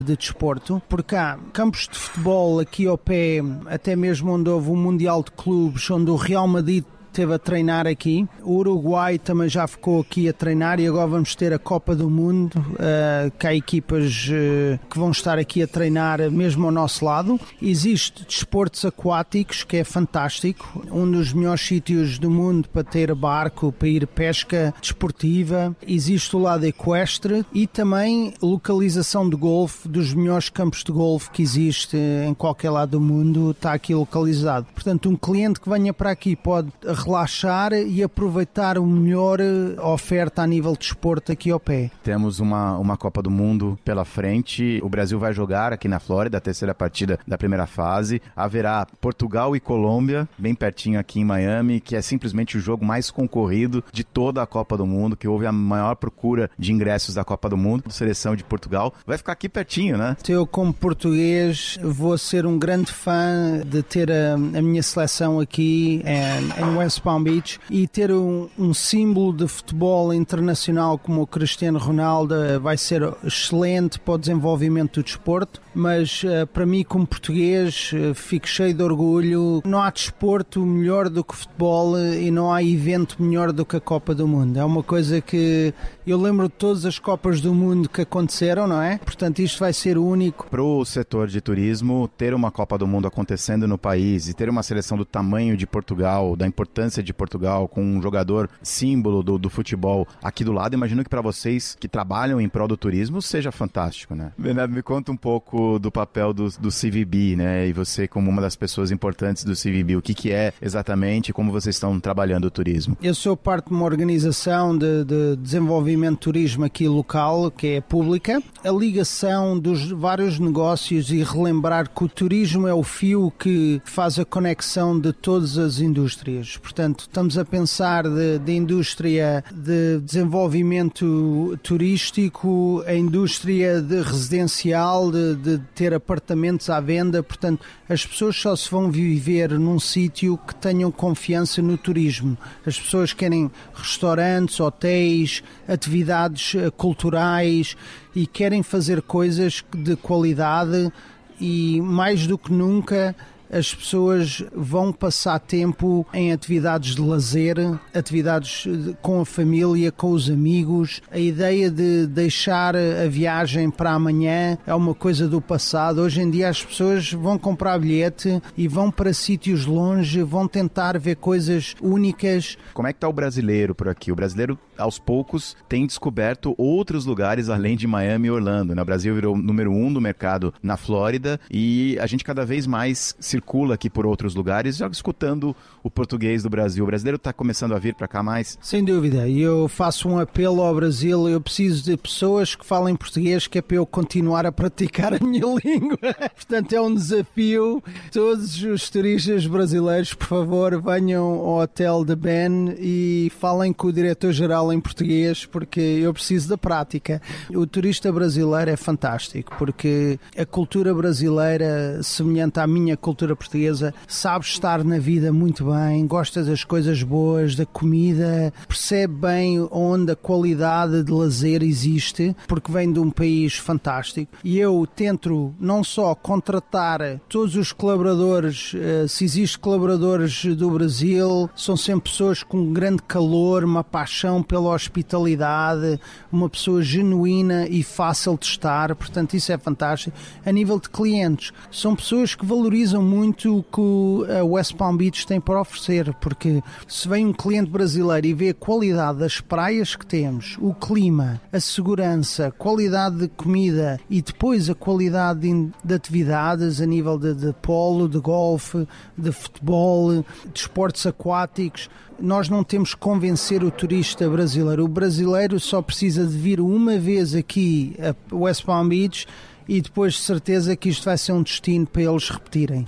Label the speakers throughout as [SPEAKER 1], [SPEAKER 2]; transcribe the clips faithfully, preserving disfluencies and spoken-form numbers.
[SPEAKER 1] de desporto, porque há campos de futebol aqui ao pé, até mesmo onde houve um Mundial de Clubes, onde o Real Madrid esteve a treinar aqui. O Uruguai também já ficou aqui a treinar e agora vamos ter a Copa do Mundo, uh, que há equipas uh, que vão estar aqui a treinar mesmo ao nosso lado. Existe desportos aquáticos, que é fantástico, um dos melhores sítios do mundo para ter barco, para ir pesca desportiva. Existe o lado equestre e também localização de golfe, dos melhores campos de golfe que existe em qualquer lado do mundo, está aqui localizado. Portanto, um cliente que venha para aqui pode relaxar e aproveitar o melhor oferta a nível de desporto aqui ao pé.
[SPEAKER 2] Temos uma, uma Copa do Mundo pela frente. O Brasil vai jogar aqui na Flórida, a terceira partida da primeira fase. Haverá Portugal e Colômbia, bem pertinho aqui em Miami, que é simplesmente o jogo mais concorrido de toda a Copa do Mundo, que houve a maior procura de ingressos da Copa do Mundo. A seleção de Portugal vai ficar aqui pertinho, né?
[SPEAKER 1] Eu, como português, vou ser um grande fã de ter a, a minha seleção aqui em, em West Palm Beach e ter um, um símbolo de futebol internacional como o Cristiano Ronaldo vai ser excelente para o desenvolvimento do desporto, mas uh, para mim como português uh, fico cheio de orgulho. Não há desporto melhor do que o futebol e não há evento melhor do que a Copa do Mundo. É uma coisa que eu lembro de todas as Copas do Mundo que aconteceram, não é? Portanto, isto vai ser o único.
[SPEAKER 2] Para o setor de turismo, ter uma Copa do Mundo acontecendo no país e ter uma seleção do tamanho de Portugal, da importância de Portugal, com um jogador símbolo do, do futebol aqui do lado, imagino que para vocês que trabalham em prol do turismo seja fantástico, né? Bernardo, me conta um pouco do papel do, do C V B, né? E você como uma das pessoas importantes do C V B, o que, que é exatamente e como vocês estão trabalhando o turismo?
[SPEAKER 1] Eu sou parte de uma organização de, de desenvolvimento de turismo aqui local, que é pública. A ligação dos vários negócios e relembrar que o turismo é o fio que faz a conexão de todas as indústrias. Portanto, estamos a pensar de, de indústria de desenvolvimento turístico, a indústria de residencial, de, de ter apartamentos à venda. Portanto, as pessoas só se vão viver num sítio que tenham confiança no turismo. As pessoas querem restaurantes, hotéis, atividades culturais e querem fazer coisas de qualidade e, mais do que nunca, as pessoas vão passar tempo em atividades de lazer, atividades com a família, com os amigos. A ideia de deixar a viagem para amanhã é uma coisa do passado. Hoje em dia as pessoas vão comprar bilhete e vão para sítios longe, vão tentar ver coisas únicas.
[SPEAKER 2] Como é que está o brasileiro por aqui? O brasileiro, aos poucos, tem descoberto outros lugares além de Miami e Orlando, né? O Brasil virou número um do mercado na Flórida e a gente cada vez mais se circula aqui por outros lugares, já escutando o português do Brasil. O brasileiro está começando a vir para cá mais?
[SPEAKER 1] Sem dúvida, e eu faço um apelo ao Brasil, eu preciso de pessoas que falem português, que é para eu continuar a praticar a minha língua. Portanto, é um desafio. Todos os turistas brasileiros, por favor, venham ao hotel de Ben e falem com o diretor-geral em português, porque eu preciso da prática. O turista brasileiro é fantástico, porque a cultura brasileira, semelhante à minha cultura portuguesa, sabe estar na vida muito bem, gosta das coisas boas, da comida, percebe bem onde a qualidade de lazer existe, porque vem de um país fantástico. E eu tento não só contratar todos os colaboradores, se existem colaboradores do Brasil, são sempre pessoas com um grande calor, uma paixão pela hospitalidade, uma pessoa genuína e fácil de estar, portanto isso é fantástico. A nível de clientes, são pessoas que valorizam muito o que a West Palm Beach tem para oferecer, porque se vem um cliente brasileiro e vê a qualidade das praias que temos, o clima, a segurança, a qualidade de comida e depois a qualidade de, de atividades a nível de, de polo, de golfe, de futebol, de esportes aquáticos, nós não temos que convencer o turista brasileiro. O brasileiro só precisa de vir uma vez aqui a West Palm Beach e depois de certeza que isto vai ser um destino para eles repetirem.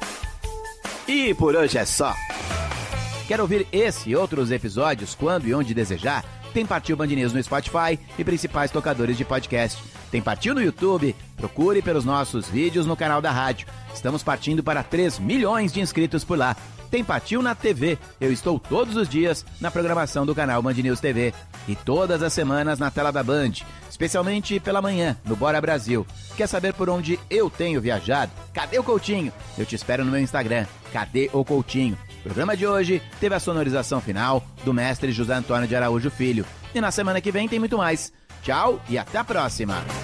[SPEAKER 3] E por hoje é só. Quer ouvir esse e outros episódios quando e onde desejar? Tem Partiu Band News no Spotify e principais tocadores de podcast. Tem Partiu no YouTube? Procure pelos nossos vídeos no canal da rádio. Estamos partindo para três milhões de inscritos por lá. Tem Partiu na T V. Eu estou todos os dias na programação do canal Band News T V. E todas as semanas na tela da Band, especialmente pela manhã, no Bora Brasil. Quer saber por onde eu tenho viajado? Cadê o Coutinho? Eu te espero no meu Instagram. Cadê o Coutinho? O programa de hoje teve a sonorização final do mestre José Antônio de Araújo Filho. E na semana que vem tem muito mais. Tchau e até a próxima!